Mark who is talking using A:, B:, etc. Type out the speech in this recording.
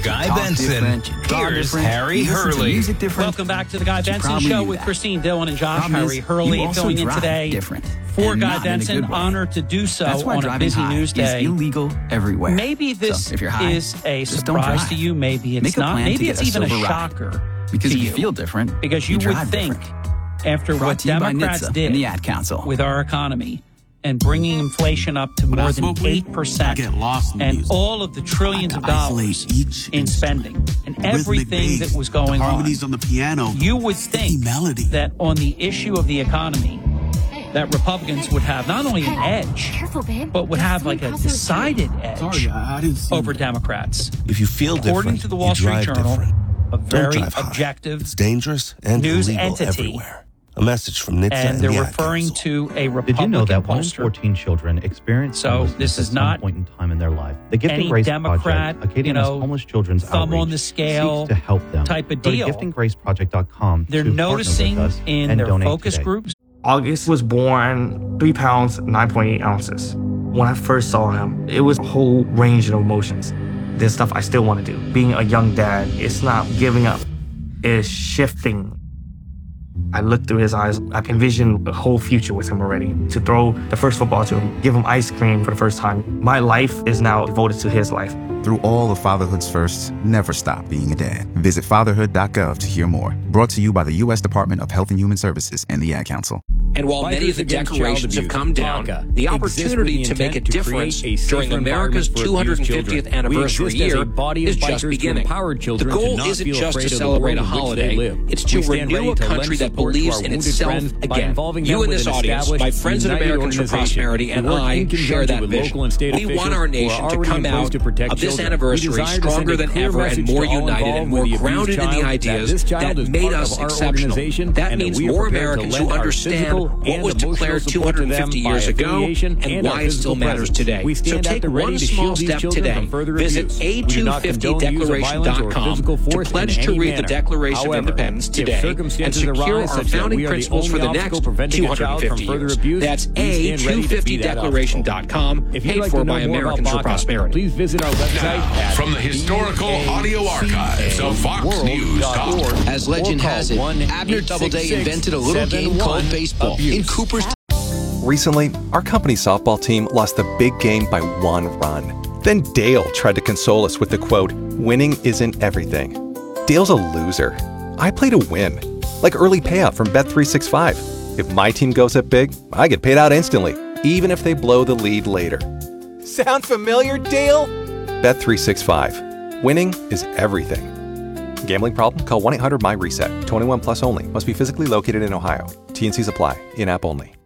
A: Guy Benson. Here's Harry Hurley.
B: Welcome back to the Guy Benson Show with Christine Dillon and Josh. Harry Hurley filling in today for Guy Benson. Honored to do so on a busy news day.
C: Illegal everywhere.
B: Maybe this is a surprise to you. Maybe it's not. Maybe it's even a shocker
C: because
B: to
C: you feel different.
B: Because you would think after what Democrats did
C: the Ad Council
B: with our economy and bringing inflation up to more than 8%, and all of the trillions of dollars in spending, and everything that was going on, you would think that on the issue of the economy, that Republicans would have not only an edge, but would have like a decided edge over Democrats.
D: If you feel different,
B: according to the Wall Street Journal, a very objective
D: it's dangerous and
B: news
D: illegal
B: entity.
D: Everywhere. A message from NHTSA
B: and they're
D: the
B: referring to a Republican
E: Did you know that 1 in
B: pollster?
E: 14 children experience
B: this is
E: at
B: not
E: some point in time in their life? The Gifting
B: any
E: Grace
B: Democrat,
E: Project, Acadiana's homeless children's
B: thumb
E: outreach,
B: on the scale
E: seeks to help them.
B: type of
E: Go to
B: deal.
E: giftinggraceproject.com
B: They're
E: to partner
B: noticing
E: with us
B: in
E: and
B: their
E: donate
B: focus
E: today.
B: groups.
F: August was born 3 pounds, 9.8 ounces. When I first saw him, it was a whole range of emotions. There's stuff I still want to do. Being a young dad, it's not giving up. It's shifting. I looked through his eyes. I envisioned a whole future with him already. To throw the first football to him, give him ice cream for the first time. My life is now devoted to his life.
G: Through all of fatherhood's firsts, never stop being a dad. Visit fatherhood.gov to hear more. Brought to you by the U.S. Department of Health and Human Services and the Ad Council.
H: And while many of the declarations have come down, the opportunity to make a difference during America's 250th anniversary year is just beginning. The goal isn't just to celebrate a holiday, it's to renew a country that believes in itself again. You in this audience, my friends at Americans for Prosperity, and I share that vision. We want our nation to come out of this anniversary stronger than ever and more united and more grounded in the ideas that made us exceptional. That means more Americans who understand what was declared 250 years ago and why it still matters today. So take one small step today. Visit a250declaration.com to pledge to read the Declaration of Independence today and secure our founding principles for the next 250 years. That's a250declaration.com, paid for by Americans for Prosperity.
E: Please visit our website
A: From the historical audio archives of Fox News Talk.
H: As legend has it, Abner Doubleday invented a little game called baseball in Cooper's.
I: Recently, our company softball team lost the big game by 1 run. Then Dale tried to console us with the quote, "Winning isn't everything." Dale's a loser. I play to win. Like early payout from Bet365. If my team goes up big, I get paid out instantly, even if they blow the lead later. Sound familiar, Dale? Bet365. Winning is everything. Gambling problem? Call 1-800-MY-RESET. 21 plus only. Must be physically located in Ohio. T&Cs apply. In-app only.